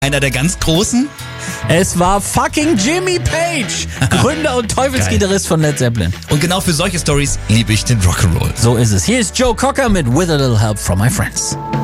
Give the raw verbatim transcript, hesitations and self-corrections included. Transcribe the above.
Einer der ganz Großen? Es war fucking Jimmy Page, Gründer und Teufelsgitarrist von Led Zeppelin. Und genau für solche Stories liebe ich den Rock'n'Roll. So ist es. Hier ist Joe Cocker mit With a Little Help from My Friends.